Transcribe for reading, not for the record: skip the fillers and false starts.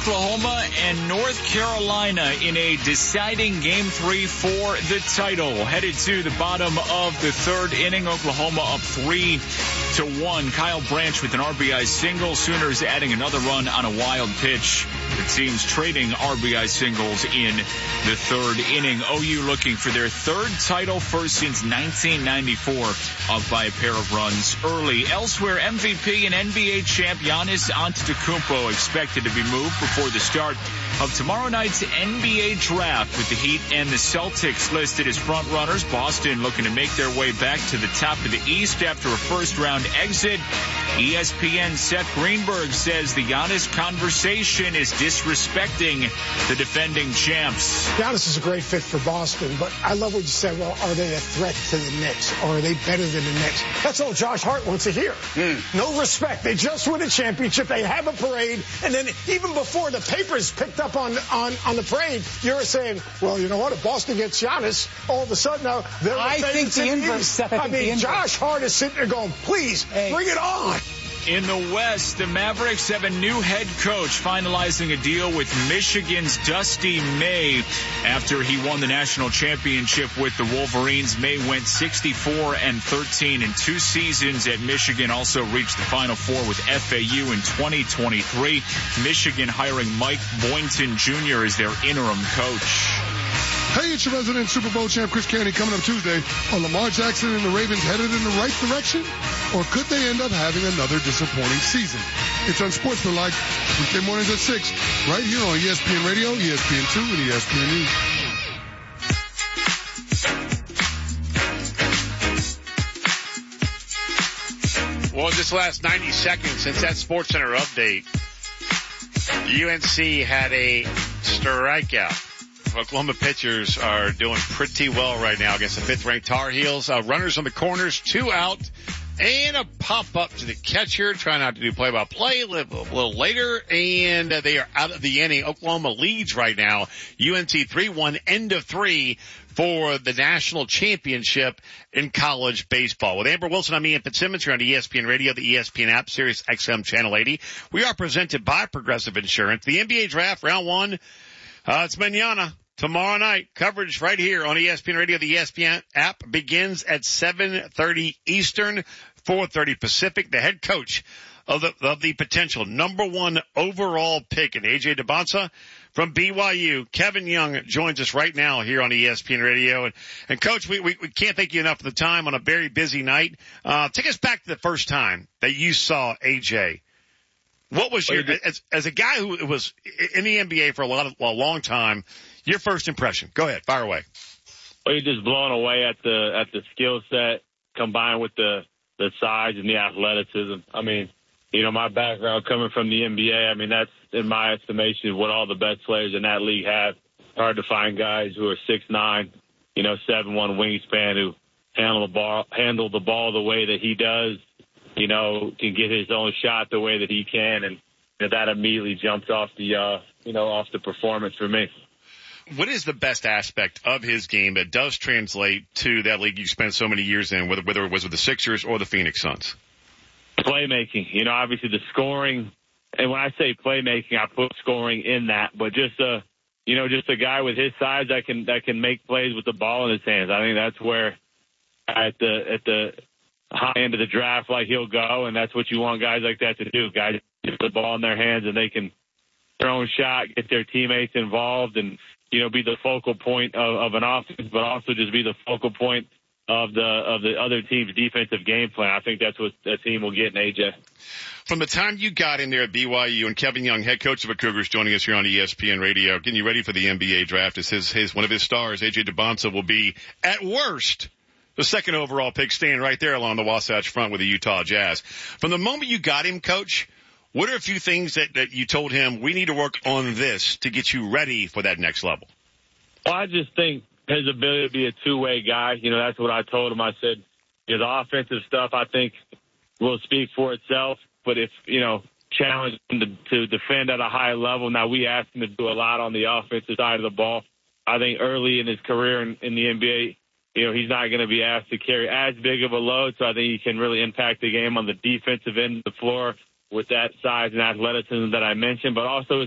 Oklahoma and North Carolina in a deciding Game 3 for the title. Headed to the bottom of the third inning, Oklahoma up 3-1. Kyle Branch with an RBI single. Sooners adding another run on a wild pitch. The team's trading RBI singles in the third inning. OU looking for their third title, first since 1994, up by a pair of runs early. Elsewhere, MVP and NBA champ Giannis Antetokounmpo expected to be moved before the start of tomorrow night's NBA draft, with the Heat and the Celtics listed as front runners. Boston looking to make their way back to the top of the East after a first-round exit. ESPN's Seth Greenberg says the Giannis conversation is disrespecting the defending champs. Giannis is a great fit for Boston, but I love what you said. Well, are they a threat to the Knicks, or are they better than the Knicks? That's all Josh Hart wants to hear. No respect. They just win a championship. They have a parade, and then even before the papers picked up on the parade, you're saying, well, you know what? If Boston gets Giannis, all of a sudden now they're I think the inverse, Seth. I mean, Josh Hart is sitting there going, please, bring it on. In the West, the Mavericks have a new head coach finalizing a deal with Michigan's Dusty May after he won the national championship with the Wolverines. May went 64-13 in 2 seasons at Michigan, also reached the Final Four with FAU in 2023. Michigan hiring Mike Boynton Jr. as their interim coach. Hey, it's your resident Super Bowl champ, Chris Canty, coming up Tuesday. Are Lamar Jackson and the Ravens headed in the right direction? Or could they end up having another disappointing season? It's Unsportsmanlike, weekday mornings at 6, right here on ESPN Radio, ESPN2, and ESPN News. Well, this last 90 seconds since that SportsCenter update, UNC had a strikeout. Oklahoma pitchers are doing pretty well right now against the 5th-ranked Tar Heels. Runners on the corners, 2 out, and a pop-up to the catcher. Try not to do play-by-play a little later, and they are out of the inning. Oklahoma leads right now. UNC 3-1, end of 3 for the national championship in college baseball. With Amber Wilson, I'm Ian Fitzsimmons. You're on ESPN Radio, the ESPN app, Sirius XM Channel 80. We are presented by Progressive Insurance. The NBA Draft, round 1, it's mañana. Tomorrow night, coverage right here on ESPN Radio. The ESPN app begins at 7:30 Eastern, 4:30 Pacific. The head coach of the potential number 1 overall pick in A.J. Dybantsa from BYU, Kevin Young, joins us right now here on ESPN Radio. And Coach, we can't thank you enough for the time on a very busy night. Take us back to the first time that you saw A.J. What was your, as a guy who was in the NBA for a long time, your first impression? Go ahead, fire away. Well, you're just blown away at the skill set combined with the size and the athleticism. I mean, you know, my background coming from the NBA, I mean, that's, in my estimation, what all the best players in that league have. Hard to find guys who are 6'9", 7'1" wingspan who handle the ball the way that he does, can get his own shot the way that he can, and that immediately jumped off the performance for me. What is the best aspect of his game that does translate to that league you spent so many years in, whether it was with the Sixers or the Phoenix Suns? Playmaking, obviously the scoring, and when I say playmaking, I put scoring in that, but just a guy with his size that can make plays with the ball in his hands. I think that's where at the high end of the draft, like he'll go, and that's what you want guys like that to do. Guys get the ball in their hands and they can throw a shot, get their teammates involved, and be the focal point of an offense, but also just be the focal point of the other team's defensive game plan. I think that's what that team will get in AJ. From the time you got in there at BYU, and Kevin Young, head coach of the Cougars, joining us here on ESPN Radio, getting you ready for the NBA draft, as one of his stars, A.J. Dybantsa, will be, at worst, the 2nd overall pick, staying right there along the Wasatch Front with the Utah Jazz. From the moment you got him, Coach, what are a few things that you told him, we need to work on this to get you ready for that next level? Well, I just think his ability to be a two-way guy, that's what I told him. I said, the offensive stuff, I think, will speak for itself. But if, challenge him to defend at a high level, now we asked him to do a lot on the offensive side of the ball. I think early in his career in the NBA, he's not going to be asked to carry as big of a load. So I think he can really impact the game on the defensive end of the floor with that size and athleticism that I mentioned, but also his